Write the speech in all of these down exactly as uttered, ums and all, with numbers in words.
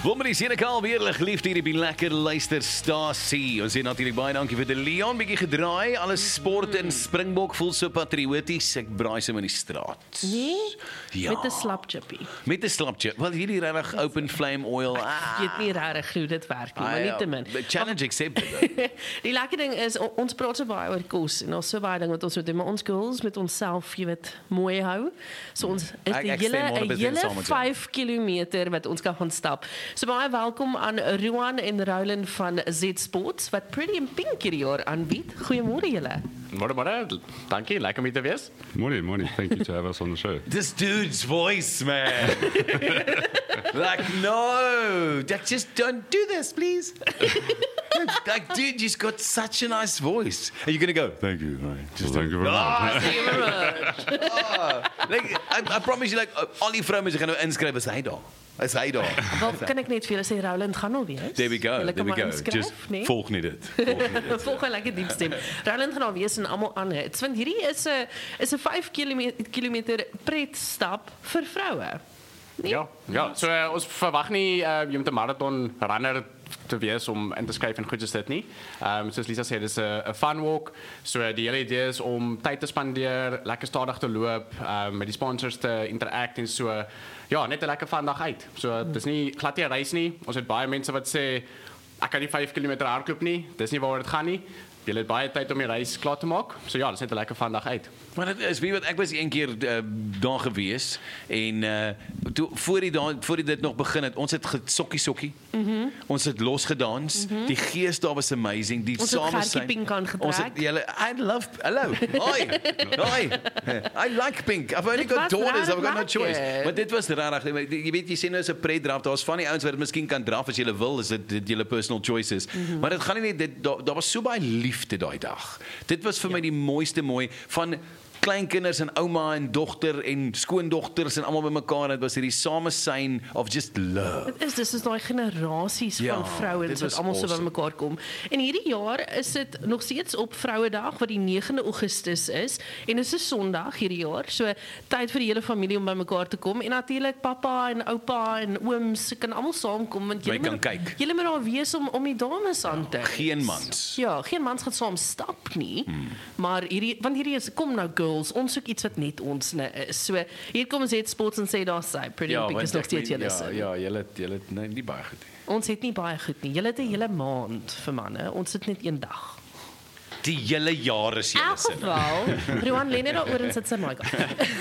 Wilmarie Senekal weer geliefd hier op die lekker luisterstasie. Ons sê natuurlik baie dankie vir die Leon, bietjie gedraai, alles sport en Springbok voel so patrioties. Ek braai se in die straat. Nee? Ja. Met 'n slap chippy. Met 'n slap chip. Wel hierdie regtig open flame oil. Ah. Jy weet nie regtig hoe dit werk nie, maar nietemin. Challenge accepted. Die lekker ding is on- ons praat so baie oor kos en ons so baie ding wat ons moet doen, maar ons goals met onsself, jy weet, mooi hou. So ons is Ek- die ek hele stem 'n honderd persent hele saam met jou. vyf kilometer wat ons kan gaan stap. So baie welkom aan Roan en Roland van Z Sports wat Pretty in Pink hierdie jaar aanbied. Goeiemôre julle. Môre, môre. Dankie, lekker om hier te wees. Morning, morning. Thank you to have us on the show. This dude's voice, man. Like, no, like, just don't do this, please. Like, dude, you've got such a nice voice. Are you going to go, thank you, right? Just thank you very much. Ah, thank you very much. Ah, like, I, I promise you, like, al die vrouwen gaan nou inskryf, is hy daar. Is hy daar. Wel kan ek net vir julle sê Roland gaan al wees. There we go, Julle there kan we maar go. inskryf, Just nee? volg nie dit. Volg nie dit. Volg 'n lekker diep stem. Roland gaan al wees en almal aan het. Want hierdie is 'n is 'n vyf kilometer pretstap vir vroue. Nee? Ja, ja. So uh, ons verwag nie uh, jy moet 'n marathon runner te wees om in te skryf en goed is dit nie. Ehm um, soos Lisa sê, dis 'n 'n fun walk. So uh, die hele idee is om tyd te spandeer, lekker stadig te loop, ehm um, met die sponsors te interact en so. Ja, net 'n lekker fun dag uit. So uh, dis nie glad nie 'n reis nie. Ons het baie mense wat sê ek kan nie vyf kilometer hardloop nie. Dis nie waaroor dit gaan nie. Jy het baie tyd om die reis klaar te maak. So ja, dis net 'n lekker fun dag uit. Maar dit is, weet jy wat, ek was een keer uh, daar gewees en uh, toe, voor, die daar, voor die dit nog begin het, ons het sokkie sokkie, mm -hmm. ons het losgedans, mm -hmm. die gees daar was amazing, die Ons het samen Gertjie Pink aangetrek. ons het, jylle, I love, hello, hoi, hoi, I like Pink, I've only Dit got was daughters, I've rarig got no lekker. choice, maar dit was rarig, jy weet, jy sê nou is 'n pret-draf, daar is van die ouens wat het miskien kan draf as jylle wil, is dit, dit jylle personal choices, mm -hmm. maar dit gaan nie net, dit, daar, daar was so baie liefde daai dag, dit was vir ja. my die mooiste mooi, van kleinkinders en ouma en dogter en skoondogters en almal bymekaar. Dit was hierdie samesyn of just love. Dit is dis is daai generasies Ja, van vrouens dit wat was almal so awesome. bymekaar kom. En hierdie jaar is dit nog steeds op Vrouedag wat die negende Augustus is en dit is 'n Sondag hierdie jaar. So tyd vir die hele familie om bymekaar te kom en natuurlik pappa en oupa en ooms kan almal saamkom want Jy julle kan moet kyk. julle moet daar wees om om die dames aan te. Geen mans. Ja, geen mans gaan saam stap nie. Hmm. Maar hierdie want hierdie is kom nou girls, ons soek iets wat net ons is. So hier kom Z Sports en sê daar sy Pretty ja, Pink is nog steeds julle ja, sin. ja, julle julle nee, nie baie goed nie. Ons het nie baie goed nie. Julle het 'n hele maand vir manne. Ons het net een dag. Die hele jaar is In julle elk sin. geval, Roan lê net daaroor en sit sy mic af.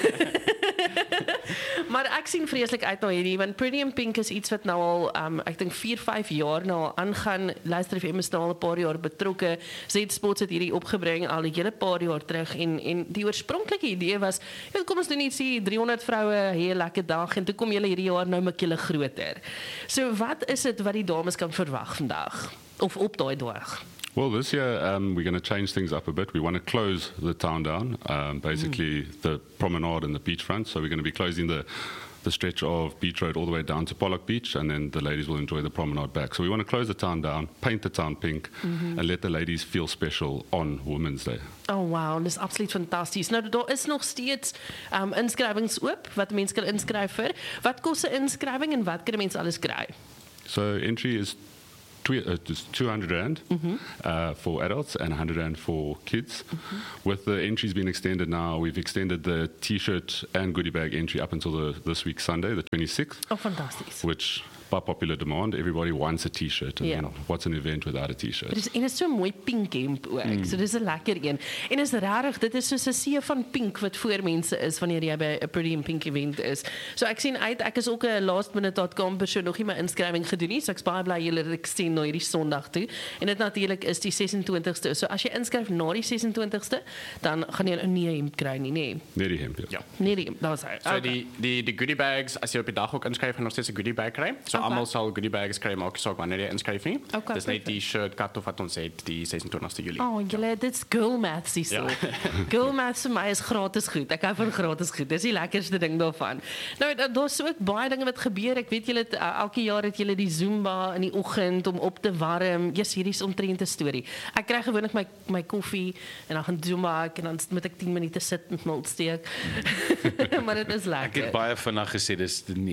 Maar ek sien vreeslik uit na hierdie want Pretty in Pink is iets wat nou al um, ek dink vier, vyf jaar nou al aangaan. Luister F M is nou al 'n paar jaar betrokke. Z Sports het hierdie opgebring al 'n hele paar jaar terug en en die oorspronklike idee was, ja, kom ons doen iets hier driehonderd vroue, 'n hele lekker dag en toe kom julle hierdie jaar nou met julle groter. So wat is dit wat die dames kan verwag vandag of op daai dag? Well, this year um, we're going to change things up a bit. We want to close the town down, um, basically mm. the promenade and the beachfront. So we're going to be closing the the stretch of Beach Road all the way down to Pollock Beach, and then the ladies will enjoy the promenade back. So we want to close the town down, paint the town pink, mm-hmm. and let the ladies feel special on Women's Day. Oh wow, dis absoluut fantasties. Nou daar is nog steeds um inskrywings oop wat mense kan inskryf vir. Wat kos 'n inskrywing en wat kan mense alles kry? So entry is tw- uh, just two hundred rand Mm-hmm. uh, for adults and one hundred rand for kids. Mm-hmm. With the entries being extended now, we've extended the T-shirt and goodie bag entry up until the, this week Sunday, the twenty-sixth, Oh fantasties. which by popular demand, everybody wants a T-shirt. And Yeah. then what's an event without a T-shirt? Dit is en dit is so 'n mooi pink hemp ook. Mm. So dis 'n lekker een. En is regtig, dit is soos 'n see van pink wat voor mense is wanneer jy by 'n Pretty in Pink event is. So ek sien uit, ek is ook 'n last minute dot com persoon nog nie my inskrywing gedoen nie. So ek's baie bly julle extend na hierdie Sondag toe. En dit natuurlik is die sesentwintigste. So as jy inskryf na die sesentwintigste, dan gaan jy 'n nie hemp kry nie, nê. Nearly hemp, yeah. Ja. Nee, die, daar's hy. So die die die goodie bags, as jy op die dag ook inskryf, gaan nog steeds 'n goodie bag kry. So Okay. almal sal goodie bags kry, maak nie saak wanneer jy inskryf nie. Okay, Dis net perfect. die shirt cut of wat ons het die sesentwintigste Julie. Oh, julle, dit's girl maths hier so. Ja. Girl maths vir my is gratis goed. Ek hou van gratis goed. Dis die lekkerste ding daarvan. Nou, da- daar's ook baie dinge wat gebeur. Ek weet julle het, uh, elke jaar het julle die Zumba in die oggend om op te warm. Yes, hierdie is omtrent 'n storie. Ek kry gewoonlik my my koffie en dan gaan Zumba ek en dan moet ek tien minute sit met my steek. Maar dit is Ek lekker. het baie vinnig gesê dis nee.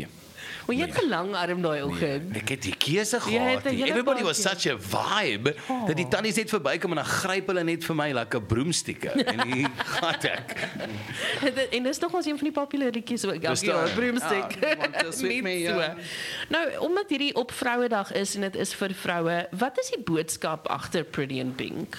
Maar jy het gelang arm daai oggend. Ek het die keuse Jy het gehad. een nie. hele Everybody was paadjie. such a vibe Oh. dat die tannies net verbykom en dan gryp hulle net vir my like 'n broomstieke en hier gaan ek. En dis nog ons een van die populaire liedjies ook. Dis Ja, daar. broomstick. Ja, want dit is met Net my, so. ja. Nou, omdat hierdie op Vrouedag is en dit is vir vroue, wat is die boodskap agter Pretty in Pink?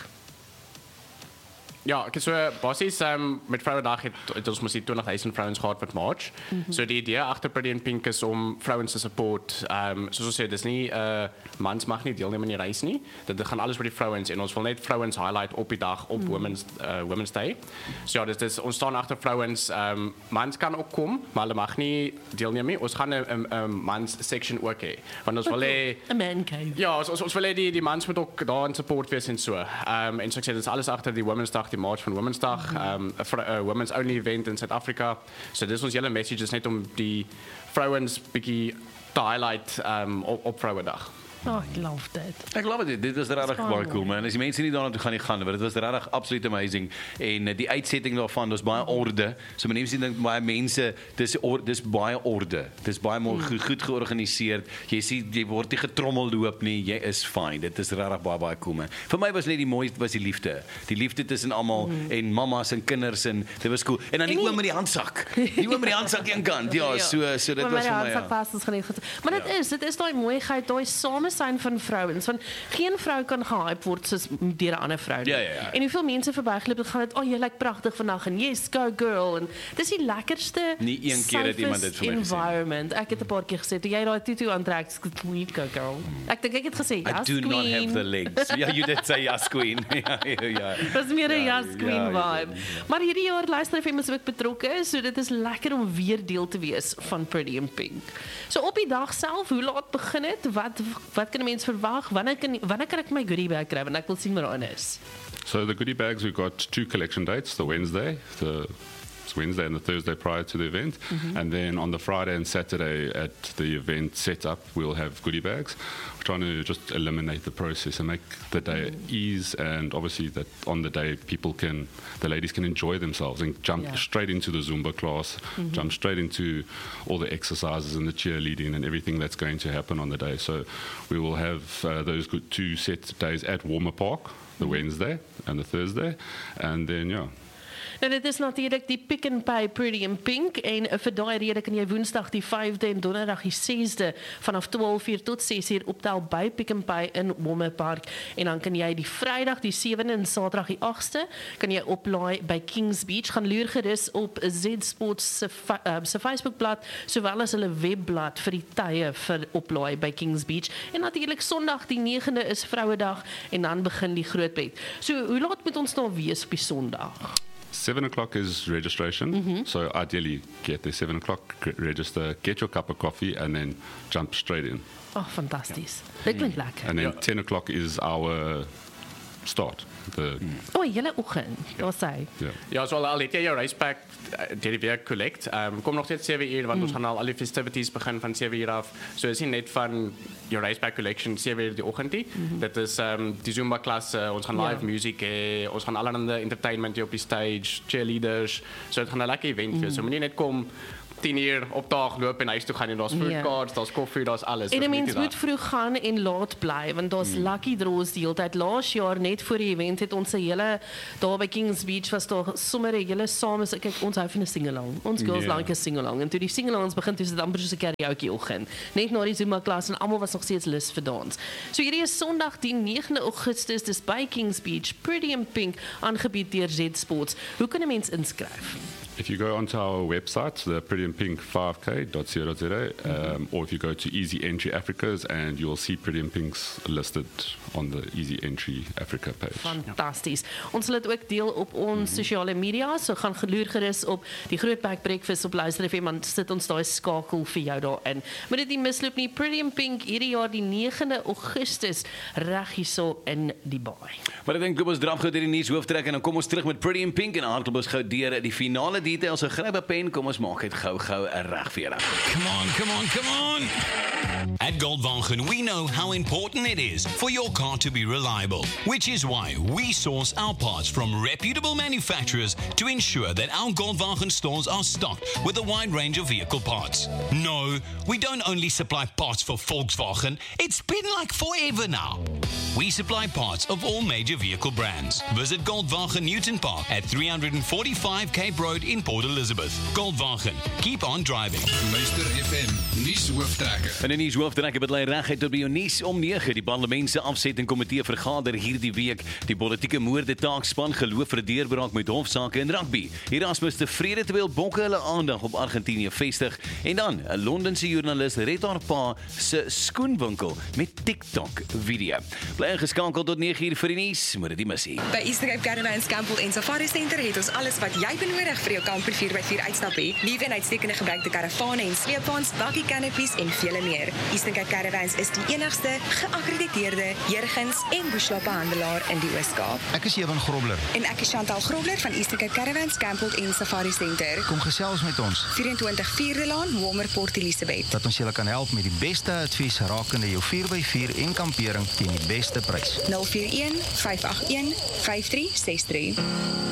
Ja, ek het so basies um, met Vrouedag het, het ons mos die twintig duisend vrouens gehad wat march. Mm -hmm. So die idee agter Pretty in Pink is om vrouens te support. Um, soos ons sê, dis nie uh, mans mag nie deelneem aan die reis nie. Dit, dit gaan alles oor die vrouens en ons wil net vrouens highlight op die dag op mm. Women's uh, Women's Day. So ja, dis dis ons staan agter vrouens. Um, mans kan ook kom, maar hulle mag nie deelneem nie. Ons gaan 'n mans section ook hê. Want ons wil hê 'n man cave. ja, ons ons, ons wil hê die die mans moet ook daar in support wees en so. Um, en so ek sê dis alles agter die Women's Dag, die March van Women's Dag, um, 'n women's only event in Suid-Afrika. So dis ons hele message is net om die vrouens bietjie te highlight um, op, op Vrouedag. Oh, ek love dit. Ek glo dit dit was regtig Dis baie baie cool man. As die mense nie daarna toe gaan nie gaan, want dit was regtig absoluut amazing en uh, die uitsetting daarvan, daar's baie orde. So mense sien dink baie mense, dis or, dis baie orde. Dis baie mooi mm. goed, goed georganiseer. Jy sien jy word nie getrommel loop nie. Jy is fine. Dit is regtig baie baie cool man. Vir my was net die mooiste was die liefde. Die liefde tussen almal mm. en mammas en kinders en dit was cool. En dan die oom met die handsak. Die oom met die handsak een kant. Ja, so so dit maar was vir my. Ja. Vas, is geniet. Maar dit ja. is, dit is daai mooiheid, daai same zijn van vrouens. Want geen vrou kan gehype word soos deur 'n ander vrou nie. Ja, ja, ja. En hoeveel mense verbygeloop het gaan dit, "Oh, jy lyk pragtig vandag" en "Yes, go girl." En dis die lekkerste Nie een keer het iemand dit vir my gesê. environment. Ek het 'n paar keer gesê, toe jy daai tutu aantrek, "Sweet go girl." Ek dink ek het gesê, I "Yes, do not have queen." the legs. Ja, you did say yes queen. ja, ja, ja. Dat is meer 'n Ja, Yes Queen ja, vibe. Maar hierdie jaar luister F M is ook betrokke, so dit is lekker om weer deel te wees van Pretty in Pink. So op die dag self, hoe laat begin dit? Wat wat kan 'n mens verwag? Wanneer kan wanneer kan ek my goodie bag kry? Want ek wil sien wat daarin is. So the goodie bags, we've got two collection dates, the Wednesday, the it's Wednesday and the Thursday prior to the event. Mm-hmm. And then on the Friday and Saturday at the event setup, we'll have goodie bags. We're trying to just eliminate the process and make the day mm. ease. And obviously that on the day, people can, the ladies can enjoy themselves and jump Yeah. straight into the Zumba class, mm-hmm. jump straight into all the exercises and the cheerleading and everything that's going to happen on the day. So we will have uh, those good two set days at Warmer Park, the mm-hmm. Wednesday and the Thursday. And then, yeah. Nou dit is natuurlik die Pick n Pay Pretty in Pink en vir daai rede kan jy Woensdag die vyfde en Donderdag die sesde vanaf twaalf uur tot ses uur optel by Pick n Pay in Warmer Park en dan kan jy die Vrydag die sewende en Saterdag die agste kan jy oplaai by Kings Beach. Gaan loer gerus op Z Sports se uh, se Facebookblad sowel as hulle webblad vir die tye vir oplaai by Kings Beach. En natuurlik Sondag die negende is Vrouedag en dan begin die groot pret. So hoe laat moet ons daar wees op die Sondag? Seven o'clock is registration. Mm-hmm. So ideally, get there seven o'clock, register, get your cup of coffee, and then jump straight in. Oh, fantasties. Dit klink lekker. And then ten o'clock is our start. The O, oh, julle oggend. Daar sê. yeah. Ja, so al, al het jy jou reispack deur die week collect. Um, kom nog net sewe uur want mm. ons gaan al al die festivities begin van sewe uur af. So is nie net van jou reispack collection sewe uur die oggend nie. Mm -hmm. Dit is um, die Zumba klasse, ons gaan live yeah. music hê, ons gaan allerlei entertainment hier op die stage, cheerleaders. So dit gaan 'n lekker event wees. Mm. So moenie net kom tien uur op dag loop en huis toe gaan en daar's food yeah. cards, daar's koffie, daar's alles. En Dus mens niet moet daar. vroeg gaan en laat bly want daar's mm. lucky draws die hele tyd. Laas jaar net voor die event het ons 'n hele daar by Kings Beach was daar sommer 'n hele saam is kyk ons hou van 'n singalong. Ons girls Ja. like 'n singalong en toe die singalongs begin toe is dit amper soos 'n karaoke oggend. Net na die Zumba klas en almal was nog steeds lus vir dans. So hierdie is Sondag die negende Augustus dis by Kings Beach, Pretty in Pink aangebied deur Z Sports. Hoe kan 'n mens inskryf? If you go onto our website, the pretty and pink five k dot co dot za, um, or if you go to Easy Entry Africa's, and you'll see Pretty and Pinks listed on the Easy Entry Africa page. Fantasties. Ons sal dit ook deel op ons mm-hmm. sosiale media, so gaan geloer gerus op die Groot Pack Breakfast op Luister F M, want sit ons daai skakel vir jou daarin. Moet dit nie misloop nie. Pretty in Pink hierdie jaar die negende Augustus reg hierso in die baai. Maar ek dink kom ons draf gou deur die nuus hooftrek en dan kom ons terug met Pretty in Pink en hardloop ons gou deur die finale details, so gryp 'n pen, kom ons maak dit gou-gou reg vir julle. Come on, come on, come on. At Goldwagen, we know how important it is for your car to be reliable, which is why we source our parts from reputable manufacturers to ensure that our Goldwagen stores are stocked with a wide range of vehicle parts. No, we don't only supply parts for Volkswagen, it's been like forever now. We supply parts of all major vehicle brands. Visit Goldwagen Newton Park at three forty-five Cape Road in Port Elizabeth. Goldwagen, keep on driving. Luister F M, nuus hooftrekke. En in die hoofdtrekke wat lei reguit op die nuus om nege. Die parlementse afsettingkomitee vergader hierdie week. Die politieke moorde taakspan geloof vir deurbraak met hofsaake in rugby. Erasmus Tevrede terwyl bokke hulle aandag op Argentinië vestig. En dan 'n Londense joernalis red haar pa se skoenwinkel met TikTok video. Bly ingeskakel tot nege uur vir die nuus, moet dit nie mis nie. By Eastern Cape Caravans Campbell en Safari Center het ons alles wat jy benodig vir jou kamper vier by vier uitstap hê. Nuwe en uitstekende gebruikte karavane en sleepwaens, buggy canopies en vele meer. Eastern Cape Caravans is die enigste geakkrediteerde Jurgens en Bushla handelaar in die Oos-Kaap. Ek is Evan Grobler. En ek is Chantal Grobler van Eastern Cape Caravans Campbell en Safari Center. Kom gesels met ons. vyf-en-twintig Vierde Laan, Walmer Port Elizabeth. Dat ons julle kan help met die beste advies rakende jou vier by vier en kampering teen die beste prys. nul vier een vyf agt een vyf drie ses drie.